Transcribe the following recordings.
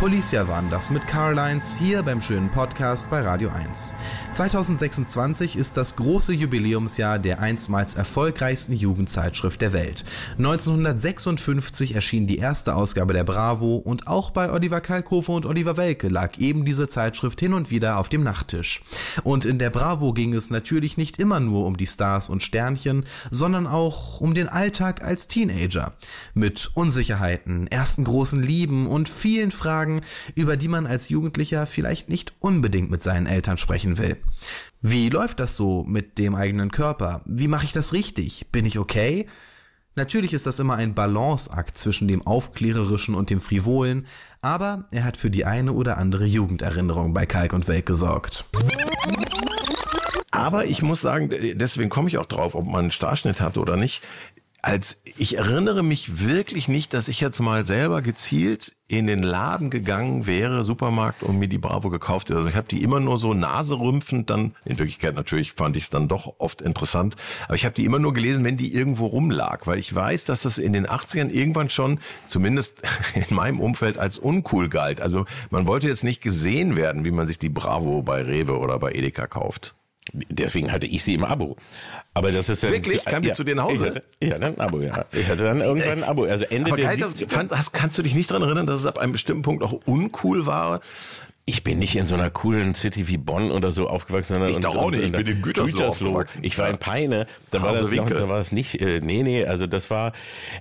Policia waren das mit Carlines hier beim schönen Podcast bei Radio 1. 2026 ist das große Jubiläumsjahr der einstmals erfolgreichsten Jugendzeitschrift der Welt. 1956 erschien die erste Ausgabe der Bravo und auch bei Oliver Kalkofe und Oliver Welke lag eben diese Zeitschrift hin und wieder auf dem Nachttisch. Und in der Bravo ging es natürlich nicht immer nur um die Stars und Sternchen, sondern auch um den Alltag als Teenager. Mit Unsicherheiten, ersten großen Lieben und vielen Fragen, über die man als Jugendlicher vielleicht nicht unbedingt mit seinen Eltern sprechen will. Wie läuft das so mit dem eigenen Körper? Wie mache ich das richtig? Bin ich okay? Natürlich ist das immer ein Balanceakt zwischen dem Aufklärerischen und dem Frivolen, aber er hat für die eine oder andere Jugenderinnerung bei Kalk und Welk gesorgt. Aber ich muss sagen, deswegen komme ich auch drauf, ob man einen Starschnitt hat oder nicht. Ich erinnere mich wirklich nicht, dass ich jetzt mal selber gezielt in den Laden gegangen wäre, Supermarkt, und mir die Bravo gekauft hätte. Also ich habe die immer nur so naserümpfend dann, in Wirklichkeit natürlich fand ich es dann doch oft interessant, aber ich habe die immer nur gelesen, wenn die irgendwo rumlag, weil ich weiß, dass das in den 80ern irgendwann schon, zumindest in meinem Umfeld, als uncool galt. Also man wollte jetzt nicht gesehen werden, wie man sich die Bravo bei Rewe oder bei Edeka kauft. Deswegen hatte ich sie im Abo. Aber das ist ja... Wirklich? Kam die zu dir nach Hause? Ich hatte ein Abo, ja. Ich hatte dann irgendwann ein Abo. Also Ende der 70er. Kannst du dich nicht daran erinnern, dass es ab einem bestimmten Punkt auch uncool war? Ich bin nicht in so einer coolen City wie Bonn oder so aufgewachsen. Ich doch auch nicht, ich bin in Gütersloh. Ich war in Peine, da war das nicht, also das war,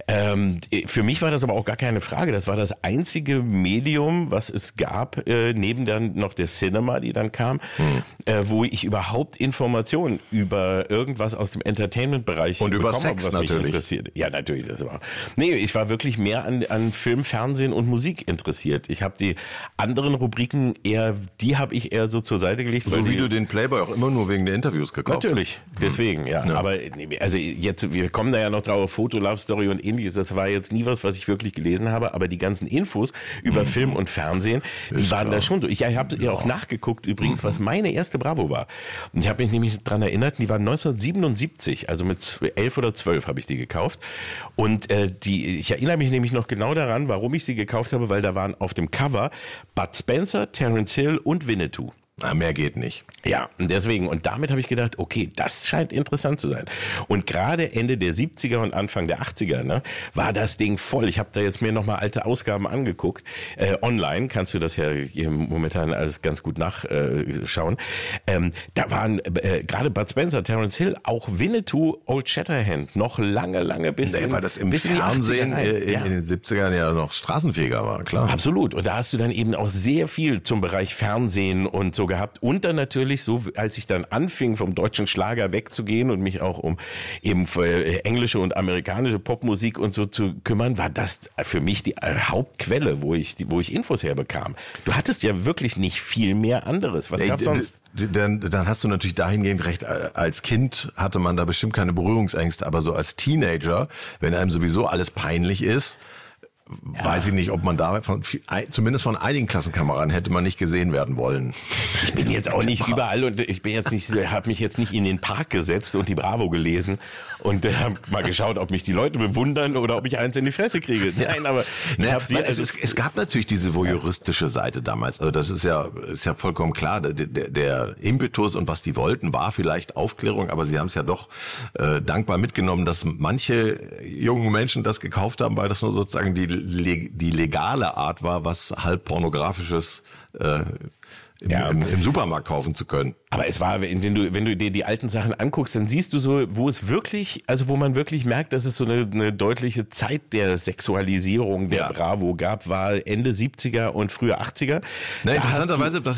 für mich war das aber auch gar keine Frage, das war das einzige Medium, was es gab, neben dann noch der Cinema, die dann kam, wo ich überhaupt Informationen über irgendwas aus dem Entertainment-Bereich und über bekommen Sex habe, was natürlich. mich interessiert. Ja, natürlich, das war. Nee, ich war wirklich mehr an Film, Fernsehen und Musik interessiert. Ich habe die anderen Rubriken die habe ich eher so zur Seite gelegt. So wie du den Playboy auch immer nur wegen der Interviews gekauft hast. Natürlich, deswegen, ja. Aber also jetzt, wir kommen da ja noch drauf, Foto, Love Story und ähnliches, das war jetzt nie was ich wirklich gelesen habe, aber die ganzen Infos über Film und Fernsehen, die waren da schon so. Ich habe ja auch nachgeguckt übrigens, was meine erste Bravo war. Und ich habe mich nämlich dran erinnert, die war 1977, also mit 11 oder 12 habe ich die gekauft. Und ich erinnere mich nämlich noch genau daran, warum ich sie gekauft habe, weil da waren auf dem Cover Bud Spencer, Terence Hill und Winnetou. Na, mehr geht nicht. Ja, und deswegen, und damit habe ich gedacht, okay, das scheint interessant zu sein. Und gerade Ende der 70er und Anfang der 80er, war das Ding voll. Ich habe da jetzt mir nochmal alte Ausgaben angeguckt. Online kannst du das ja momentan alles ganz gut nachschauen. Da waren gerade Bud Spencer, Terence Hill, auch Winnetou, Old Shatterhand, noch lange bis weil das im Fernsehen in den 70ern ja noch straßenfähiger war, klar. Absolut. Und da hast du dann eben auch sehr viel zum Bereich Fernsehen und so gehabt. Und dann natürlich so, als ich dann anfing, vom deutschen Schlager wegzugehen und mich auch um eben englische und amerikanische Popmusik und so zu kümmern, war das für mich die Hauptquelle, wo ich Infos herbekam. Du hattest ja wirklich nicht viel mehr anderes. Was gab's sonst? Dann hast du natürlich dahingehend recht, als Kind hatte man da bestimmt keine Berührungsängste, aber so als Teenager, wenn einem sowieso alles peinlich ist, weiß ich nicht, ob man da zumindest von einigen Klassenkameraden hätte man nicht gesehen werden wollen. Ich bin jetzt auch nicht überall und ich bin jetzt nicht, habe mich jetzt nicht in den Park gesetzt und die Bravo gelesen und habe mal geschaut, ob mich die Leute bewundern oder ob ich eins in die Fresse kriege. Nein, aber es gab natürlich diese voyeuristische Seite damals. Also das ist ja vollkommen klar. Der Impetus und was die wollten, war vielleicht Aufklärung, aber sie haben es ja doch dankbar mitgenommen, dass manche jungen Menschen das gekauft haben, weil das nur sozusagen die legale Art war, was halb pornografisches im Supermarkt kaufen zu können. Aber es war, wenn du dir die alten Sachen anguckst, dann siehst du so, wo man wirklich merkt, dass es so eine deutliche Zeit der Sexualisierung der Bravo gab, war Ende 70er und frühe 80er. Interessanterweise,